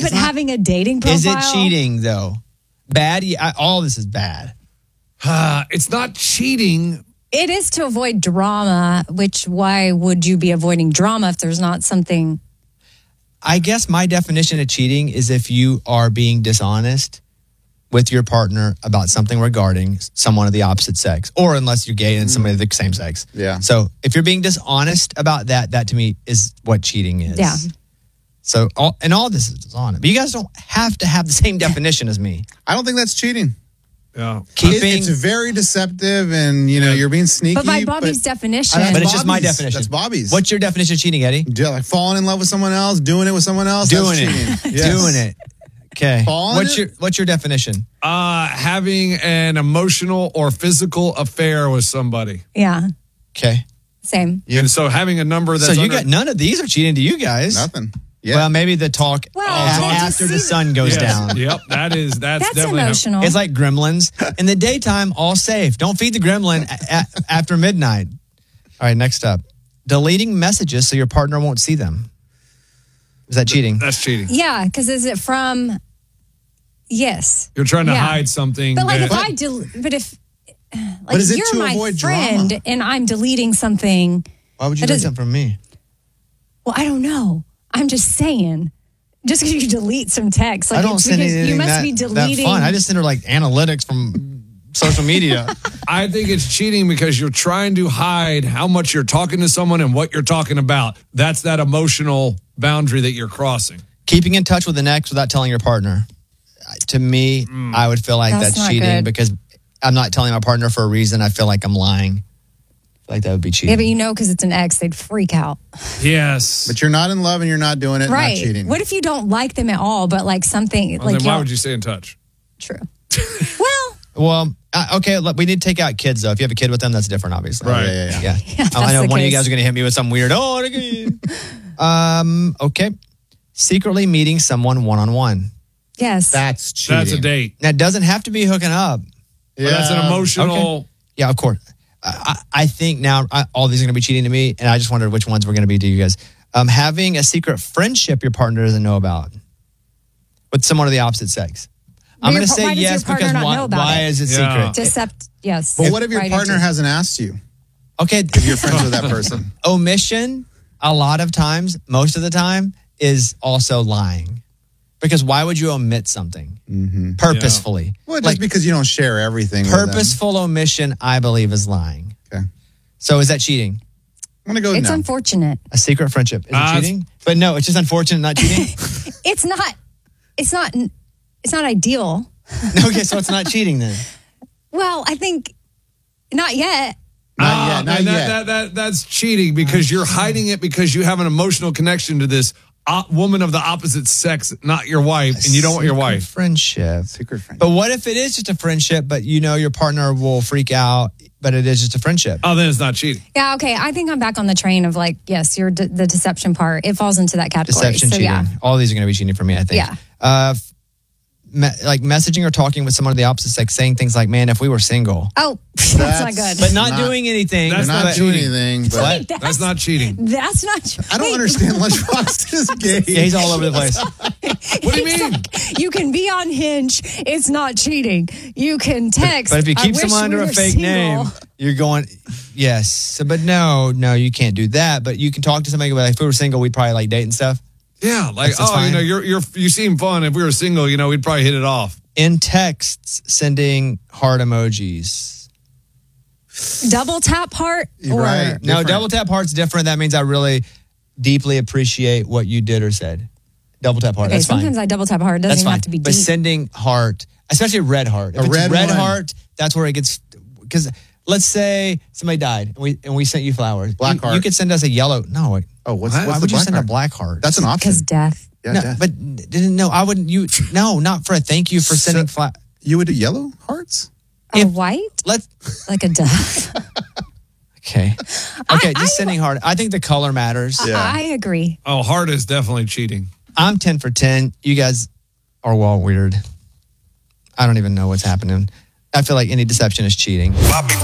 but having a dating profile. Is it cheating, though? Bad? All this is bad. It's not cheating. It is to avoid drama, which why would you be avoiding drama if there's not something? I guess my definition of cheating is if you are being dishonest with your partner about something regarding someone of the opposite sex, or unless you're gay and somebody of the same sex. Yeah. So if you're being dishonest about that to me is what cheating is. Yeah. So all this is dishonest. But you guys don't have to have the same definition as me. I don't think that's cheating. Yeah. It's very deceptive, and you're being sneaky. But by Bobby's definition. But it's just my definition. That's Bobby's. What's your definition of cheating, Eddie? Like falling in love with someone else, doing it with someone else. Doing that's it. cheating. Yes. Doing it. Okay. What's your definition? Having an emotional or physical affair with somebody. Yeah. Okay. Same. And so having a number that's so you got none of these are cheating to you guys. Nothing. Yeah. Well, maybe the talk that's after the sun goes down. Yep, that's definitely emotional. It's like gremlins. In the daytime, all safe. Don't feed the gremlin after midnight. All right, next up. Deleting messages so your partner won't see them. Is that cheating? That's cheating. Yeah, because is it from? Yes. You're trying to hide something. But like if is it you're to my avoid friend drama? and I'm deleting something. Why would you do something from me? Well, I don't know. I'm just saying. Just because you delete some text, I don't send anything you must be deleting. that fun. I just send her like analytics from social media. I think it's cheating because you're trying to hide how much you're talking to someone and what you're talking about. That's that emotional boundary that you're crossing. Keeping in touch with an ex without telling your partner. To me, I would feel like that's cheating good. because I'm not telling my partner for a reason. I feel like I'm lying. I feel like that would be cheating. Yeah, but because it's an ex, they'd freak out. Yes. But you're not in love and you're not doing it. Right. Not cheating. What if you don't like them at all, but like something Well, then why would you stay in touch? True. Well, okay, look, we need to take out kids, though. If you have a kid with them, that's different, obviously. Right. Yeah. I know the one of you case. guys are going to hit me with some weird, okay. Secretly meeting someone one-on-one. Yes. That's cheating. That's a date. That doesn't have to be hooking up. But that's an emotional. Okay. Yeah, of course. I think now all these are going to be cheating to me, and I just wondered which ones were going to be to you guys. Having a secret friendship your partner doesn't know about with someone of the opposite sex. I'm going to say yes because why is it secret? Yes. But what if your partner hasn't asked you? Okay. If you're friends with that person. Omission, a lot of times, most of the time, is also lying. Because why would you omit something purposefully? Well, just because you don't share everything. Purposeful omission, I believe, is lying. Okay. So is that cheating? I'm going to go It's no. unfortunate. A secret friendship. Is it cheating? But no, it's just unfortunate, not cheating. It's not ideal. Okay, so it's not cheating then. Well, I think not yet. Not yet. That's cheating because you're hiding it because you have an emotional connection to this woman of the opposite sex, not your wife, and you don't want your wife. Secret friendship. But what if it is just a friendship, but your partner will freak out, but it is just a friendship? Oh, then it's not cheating. Yeah, okay. I think I'm back on the train of yes, you're the deception part. It falls into that category. Deception, cheating. Yeah. All these are going to be cheating for me, I think. Yeah. Like messaging or talking with someone of the opposite sex, saying things like, man, if we were single. Oh, that's not good. But not doing anything. That's not doing anything. But that's not cheating. That's not. I don't understand. Lunchbox is gay. Yeah, he's all over the place. What do you mean? You can be on Hinge. It's not cheating. You can text. But if you keep I wish someone under we a were fake single. name, you're going, yes. So, but no, you can't do that. But you can talk to somebody like, if we were single, we'd probably like date and stuff. Yeah, like, That's fine. you seem fun. If we were single, we'd probably hit it off. In texts, sending heart emojis. Double tap heart? Or Right. No, Different. double tap heart's different. That means I really deeply appreciate what you did or said. Double tap heart. Okay, That's sometimes fine. I double tap heart. It doesn't That's even fine. have to be But deep. sending heart, especially a red heart. If it's red red one. heart, that's where it gets. Because let's say somebody died and we sent you flowers. Black heart. You could send us a yellow. No. Oh, what's Why the would you black send heart? a black heart? That's an option. Because death. Yeah, No, death. but no, I wouldn't. No, not for a thank you for sending flowers. You would do yellow hearts? A white? Let's. Like a dove. Okay. Okay, just sending heart. I think the color matters. Yeah. I agree. Oh, heart is definitely cheating. I'm 10 for 10. You guys are all weird. I don't even know what's happening. I feel like any deception is cheating.